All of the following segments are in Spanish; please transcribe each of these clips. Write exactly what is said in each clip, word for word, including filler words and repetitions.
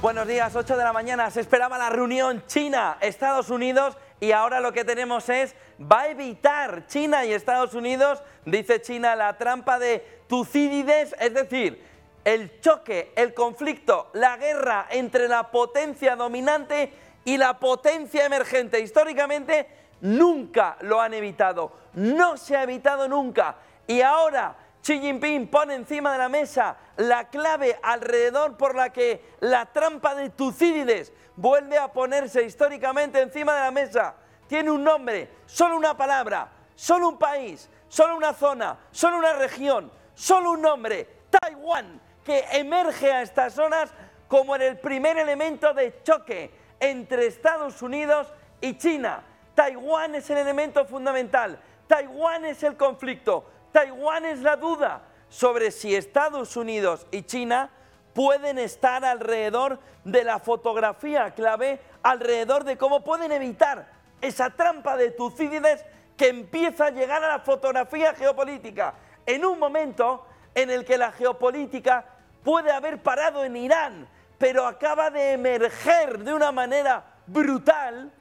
Buenos días, ocho de la mañana, se esperaba la reunión China-Estados Unidos y ahora lo que tenemos es, va a evitar China y Estados Unidos, dice China, la trampa de Tucídides, es decir, el choque, el conflicto, la guerra entre la potencia dominante y la potencia emergente. Históricamente nunca lo han evitado, no se ha evitado nunca y ahora Xi Jinping pone encima de la mesa la clave alrededor por la que la trampa de Tucídides vuelve a ponerse históricamente encima de la mesa. Tiene un nombre, solo una palabra, solo un país, solo una zona, solo una región, solo un nombre, Taiwán, que emerge a estas zonas como en el primer elemento de choque entre Estados Unidos y China. Taiwán es el elemento fundamental, Taiwán es el conflicto. Taiwán es la duda sobre si Estados Unidos y China pueden estar alrededor de la fotografía clave, alrededor de cómo pueden evitar esa trampa de Tucídides que empieza a llegar a la fotografía geopolítica, en un momento en el que la geopolítica puede haber parado en Irán, pero acaba de emerger de una manera brutal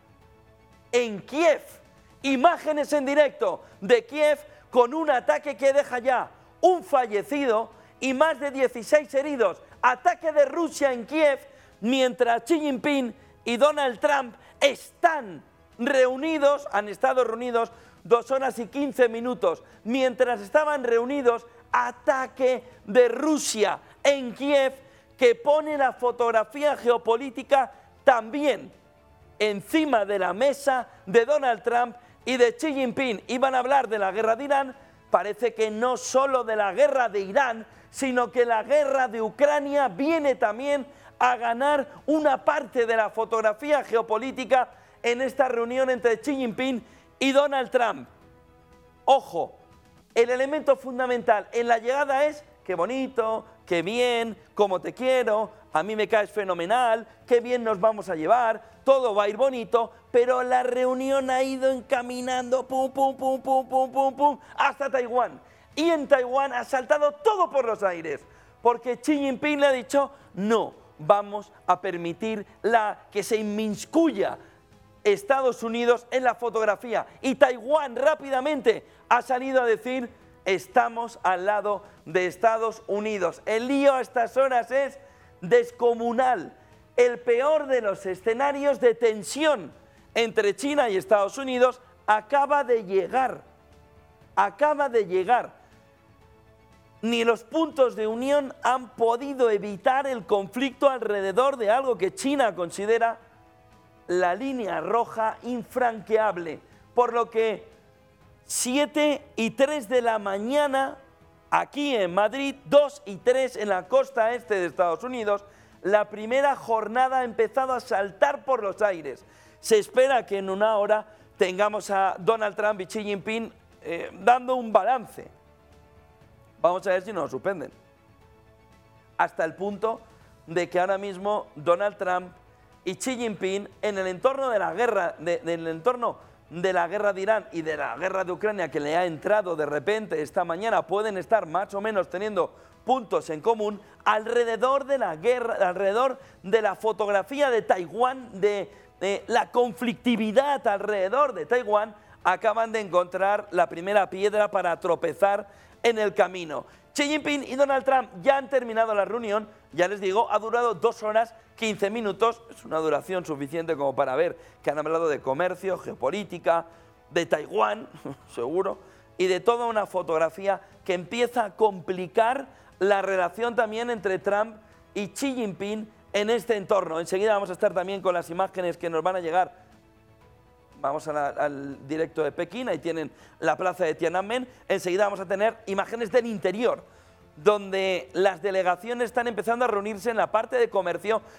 en Kiev. Imágenes en directo de Kiev con un ataque que deja ya un fallecido y más de dieciséis heridos. Ataque de Rusia en Kiev, mientras Xi Jinping y Donald Trump están reunidos, han estado reunidos dos horas y quince minutos. Mientras estaban reunidos, ataque de Rusia en Kiev, que pone la fotografía geopolítica también encima de la mesa de Donald Trump y de Xi Jinping. Iban a hablar de la guerra de Irán, parece que no solo de la guerra de Irán, sino que la guerra de Ucrania viene también a ganar una parte de la fotografía geopolítica en esta reunión entre Xi Jinping y Donald Trump. Ojo, el elemento fundamental en la llegada es qué bonito, qué bien, cómo te quiero, a mí me caes fenomenal, qué bien nos vamos a llevar, todo va a ir bonito, pero la reunión ha ido encaminando pum, pum, pum, pum, pum, pum, pum, hasta Taiwán. Y en Taiwán ha saltado todo por los aires, porque Xi Jinping le ha dicho, no, vamos a permitir la, que se inmiscuya Estados Unidos en la fotografía. Y Taiwán rápidamente ha salido a decir, estamos al lado de Estados Unidos. El lío a estas horas es descomunal, el peor de los escenarios de tensión entre China y Estados Unidos acaba de llegar, acaba de llegar. Ni los puntos de unión han podido evitar el conflicto alrededor de algo que China considera la línea roja infranqueable, por lo que siete y tres de la mañana aquí en Madrid, dos y tres en la costa este de Estados Unidos, la primera jornada ha empezado a saltar por los aires. Se espera que en una hora tengamos a Donald Trump y Xi Jinping eh, dando un balance. Vamos a ver si nos suspenden. Hasta el punto de que ahora mismo Donald Trump y Xi Jinping en el entorno de la guerra, de, del entorno de la guerra de Irán y de la guerra de Ucrania que le ha entrado de repente esta mañana, pueden estar más o menos teniendo puntos en común alrededor de la guerra, alrededor de la fotografía de Taiwán, de, de la conflictividad alrededor de Taiwán. Acaban de encontrar la primera piedra para tropezar en el camino. Xi Jinping y Donald Trump ya han terminado la reunión, ya les digo, ha durado dos horas quince minutos, es una duración suficiente como para ver que han hablado de comercio, geopolítica, de Taiwán, seguro, y de toda una fotografía que empieza a complicar la relación también entre Trump y Xi Jinping en este entorno. Enseguida vamos a estar también con las imágenes que nos van a llegar. Vamos a la, al directo de Pekín, ahí tienen la plaza de Tiananmen. Enseguida vamos a tener imágenes del interior, donde las delegaciones están empezando a reunirse en la parte de comercio